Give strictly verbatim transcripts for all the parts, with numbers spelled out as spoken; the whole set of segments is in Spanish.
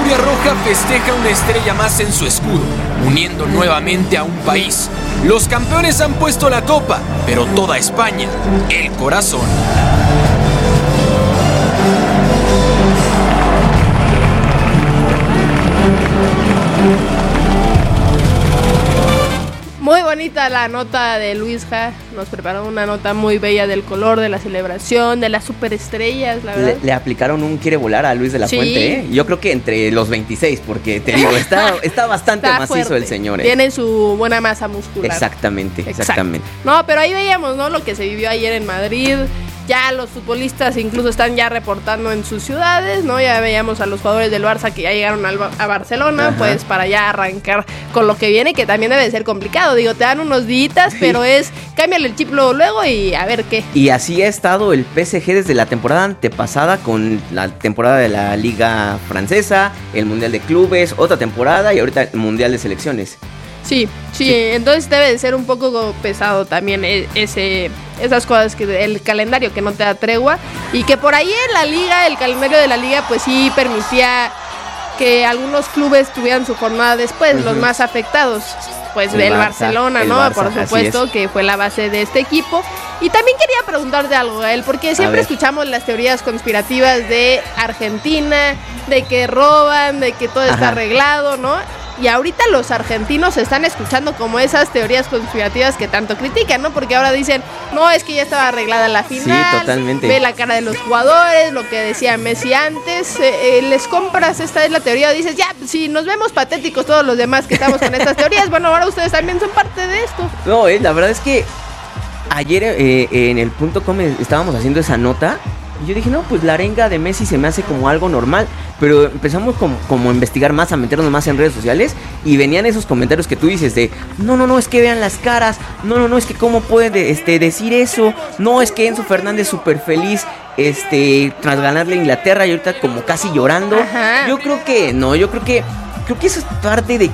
lluvia roja festeja una estrella más en su escudo, uniendo nuevamente a un país. Los campeones han puesto la copa, pero toda España, el corazón. Muy bonita la nota de Luisja, nos preparó una nota muy bella del color, de la celebración, de las superestrellas, la verdad. Le, le aplicaron un quiere volar a Luis de la Sí. Fuente, ¿eh? Yo creo que entre los veintiséis, porque te digo, está, está bastante Está macizo fuerte. el señor, ¿eh? Tiene su buena masa muscular. Exactamente, Exacto. exactamente. No, pero ahí veíamos, ¿no? Lo que se vivió ayer en Madrid. Ya los futbolistas incluso están ya reportando en sus ciudades, ¿no? Ya veíamos a los jugadores del Barça que ya llegaron al, a Barcelona, Ajá. pues para ya arrancar con lo que viene, que también debe de ser complicado. Digo, te dan unos días, pero es cámbiale el chip luego, luego y a ver qué. Y así ha estado el P S G desde la temporada antepasada con la temporada de la Liga Francesa, el Mundial de Clubes, otra temporada y ahorita el Mundial de Selecciones. Sí, sí, sí, entonces debe de ser un poco pesado también ese, esas cosas, que el calendario que no te da tregua y que por ahí en la liga, el calendario de la liga pues sí permitía que algunos clubes tuvieran su jornada después, uh-huh. Los más afectados, pues el, el Barça, Barcelona, ¿no? Barça, por supuesto, que fue la base de este equipo. Y también quería preguntarte algo, Gael, porque siempre escuchamos las teorías conspirativas de Argentina, de que roban, de que todo está Ajá. arreglado, ¿no? Y ahorita los argentinos están escuchando como esas teorías conspirativas que tanto critican, ¿no? Porque ahora dicen, no, es que ya estaba arreglada la final. Sí, totalmente. Ve la cara de los jugadores, lo que decía Messi antes. Eh, eh, les compras, esta es la teoría. Dices, ya, si nos vemos patéticos todos los demás que estamos con estas teorías, bueno, ahora ustedes también son parte de esto. No, eh, la verdad es que ayer eh, en el punto com estábamos haciendo esa nota. Y yo dije, no, pues la arenga de Messi se me hace como algo normal. Pero empezamos como, como a investigar más, a meternos más en redes sociales. Y venían esos comentarios que tú dices de, no, no, no, es que vean las caras. No, no, no, es que cómo puede este, decir eso. No, es que Enzo Fernández súper feliz este, tras ganarle a Inglaterra y ahorita como casi llorando. Ajá. Yo creo que, no, yo creo que, creo que eso es parte de...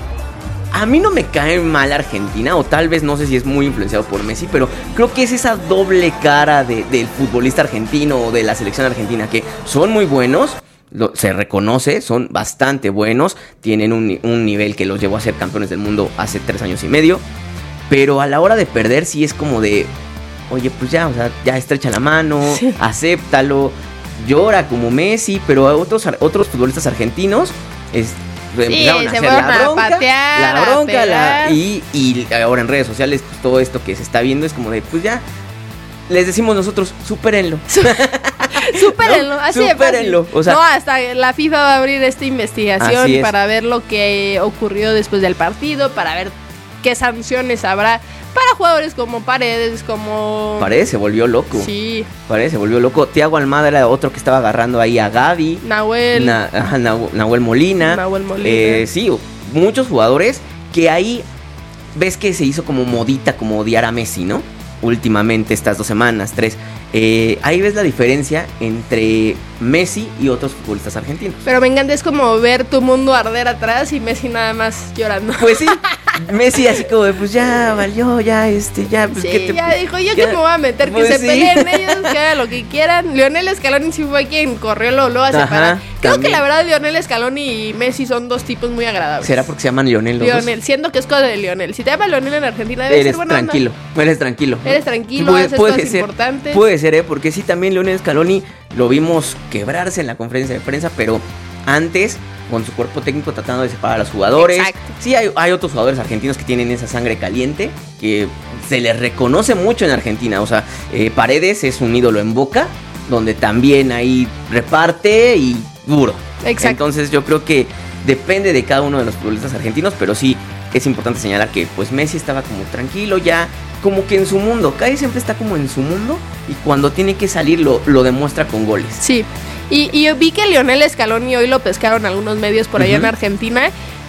A mí no me cae mal Argentina, o tal vez no sé si es muy influenciado por Messi, pero creo que es esa doble cara de, del futbolista argentino o de la selección argentina, que son muy buenos, lo, se reconoce, son bastante buenos, tienen un, un nivel que los llevó a ser campeones del mundo hace tres años y medio, pero a la hora de perder sí es como de, oye, pues ya, o sea, ya estrecha la mano, sí. acéptalo, llora como Messi, pero a otros, otros futbolistas argentinos... Es, Sí, empezaron se a hacer fueron la bronca, a patear, la bronca, a la, y, y ahora en redes sociales pues, todo esto que se está viendo es como de, pues ya, les decimos nosotros, supérenlo. Supérenlo, ¿no? Así supérenlo, de fácil. O sea, no, hasta la FIFA va a abrir esta investigación es. para ver lo que ocurrió después del partido, para ver qué sanciones habrá para jugadores como Paredes, como... Paredes se volvió loco. Sí. Paredes se volvió loco. Thiago Almada era otro que estaba agarrando ahí a Gavi. Nahuel. Na, ajá, Nahuel, Nahuel Molina. Nahuel Molina. Eh, sí, muchos jugadores que ahí ves que se hizo como modita, como odiar a Messi, ¿no? Últimamente, estas dos semanas, tres. Eh, ahí ves la diferencia entre Messi y otros futbolistas argentinos. Pero me encanta, es como ver tu mundo arder atrás y Messi nada más llorando. Pues sí, Messi así como de, pues ya valió, ya este, ya, pues sí, que te, ya dijo, yo ya, que me voy a meter, pues que se sí. peleen ellos, que hagan lo que quieran. Lionel Scaloni sí fue quien corrió Lolo a separar. Creo también. que la verdad Lionel Scaloni y Messi son dos tipos muy agradables. ¿Será porque se llaman Lionel los Lionel, dos? siendo que es cosa de Lionel. Si te llamas Lionel en Argentina debe eres ser buena tranquilo, onda. eres tranquilo. Eres tranquilo, puede, haces puede cosas ser, importantes. Puede ser, ¿eh? Porque sí, también Lionel Scaloni lo vimos quebrarse en la conferencia de prensa, pero antes, con su cuerpo técnico tratando de separar a los jugadores. Exacto. Sí, hay, hay otros jugadores argentinos que tienen esa sangre caliente, que se les reconoce mucho en Argentina. O sea, eh, Paredes es un ídolo en Boca, donde también ahí reparte y duro. Exacto. Entonces yo creo que depende de cada uno de los futbolistas argentinos, pero sí es importante señalar que pues Messi estaba como tranquilo ya, como que en su mundo. Casi siempre está como en su mundo y cuando tiene que salir lo, lo demuestra con goles. Sí, y, y yo vi que Lionel Scaloni hoy lo pescaron algunos medios por allá uh-huh. en Argentina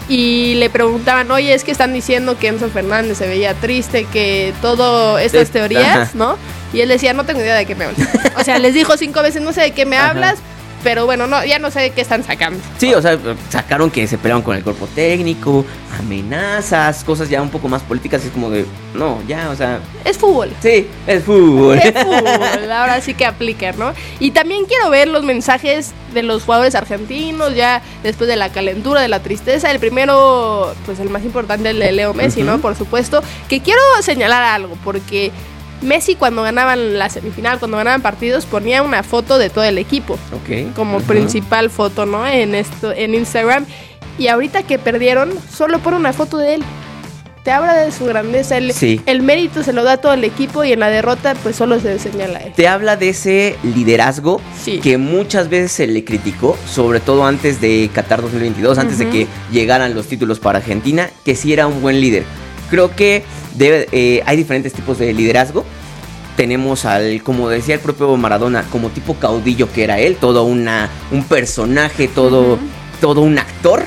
y le preguntaban, oye, es que están diciendo que Enzo Fernández se veía triste, que todo estas es, teorías, ajá. ¿no? Y él decía, no tengo idea de qué me hablas. O sea, les dijo cinco veces, no sé de qué me ajá. hablas, pero bueno, no, ya no sé qué están sacando. Sí, o sea, sacaron que se pelearon con el cuerpo técnico, amenazas, cosas ya un poco más políticas, y es como de, no, ya, o sea... Es fútbol. Sí, es fútbol. Es fútbol, ahora sí que aplican, ¿no? Y también quiero ver los mensajes de los jugadores argentinos, ya después de la calentura, de la tristeza. El primero, pues el más importante, el de Leo Messi, uh-huh. ¿no? Por supuesto, que quiero señalar algo, porque Messi cuando ganaban la semifinal, cuando ganaban partidos, ponía una foto de todo el equipo. Okay. Como uh-huh. principal foto, ¿no? En esto, en Instagram. Y ahorita que perdieron, solo pone una foto de él. Te habla de su grandeza, el, sí. el mérito se lo da a todo el equipo y en la derrota pues solo se señala a él. Te habla de ese liderazgo sí. que muchas veces se le criticó, sobre todo antes de Qatar dos mil veintidós, antes uh-huh. de que llegaran los títulos para Argentina, que sí era un buen líder. Creo que debe, eh, hay diferentes tipos de liderazgo. Tenemos al, como decía el propio Maradona, como tipo caudillo que era él, todo una, un personaje, todo, uh-huh. todo un actor.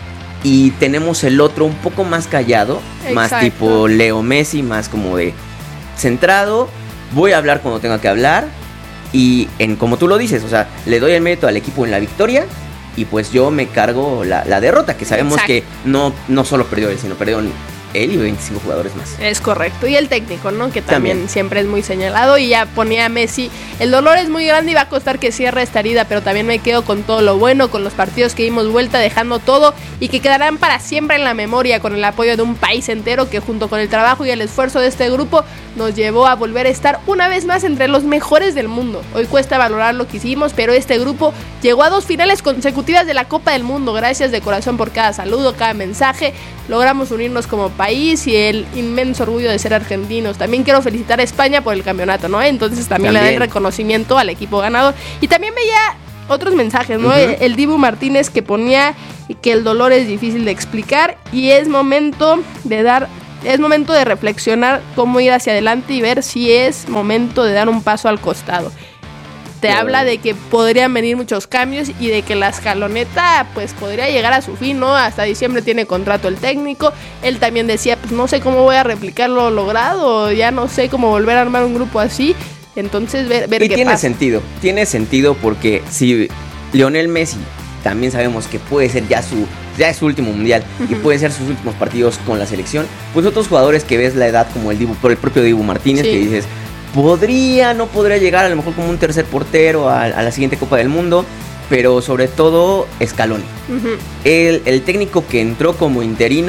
Y tenemos el otro un poco más callado, exacto. más tipo Leo Messi, más como de centrado. Voy a hablar cuando tenga que hablar. Y en como tú lo dices, o sea, le doy el mérito al equipo en la victoria. Y pues yo me cargo la, la derrota, que sabemos exacto. que no, no solo perdió él, sino perdió él y veinticinco jugadores más. Es correcto. Y el técnico, ¿no? Que también, también siempre es muy señalado. Y ya ponía a Messi, el dolor es muy grande y va a costar que cierre esta herida, pero también me quedo con todo lo bueno, con los partidos que dimos vuelta, dejando todo y que quedarán para siempre en la memoria, con el apoyo de un país entero que junto con el trabajo y el esfuerzo de este grupo nos llevó a volver a estar una vez más entre los mejores del mundo. Hoy cuesta valorar lo que hicimos, pero este grupo llegó a dos finales consecutivas de la Copa del Mundo. Gracias de corazón por cada saludo, cada mensaje. Logramos unirnos como país y el inmenso orgullo de ser argentinos. También quiero felicitar a España por el campeonato, ¿no? Entonces también, también. le da el reconocimiento al equipo ganador. Y también veía otros mensajes, ¿no? Uh-huh. El Dibu Martínez que ponía que el dolor es difícil de explicar y es momento de dar, es momento de reflexionar cómo ir hacia adelante y ver si es momento de dar un paso al costado. Te Pero... habla de que podrían venir muchos cambios y de que la escaloneta pues podría llegar a su fin, ¿no? Hasta diciembre tiene contrato el técnico. Él también decía, pues no sé cómo voy a replicar lo logrado, ya no sé cómo volver a armar un grupo así. Entonces ver, ver y qué tiene pasa. sentido, tiene sentido porque si Lionel Messi también sabemos que puede ser ya su ya es su último mundial uh-huh. y puede ser sus últimos partidos con la selección, pues otros jugadores que ves la edad como el Dibu, por el propio Dibu Martínez, sí. que dices podría, no podría llegar a lo mejor como un tercer portero a, a la siguiente Copa del Mundo, pero sobre todo Scaloni. Uh-huh. El, el técnico que entró como interino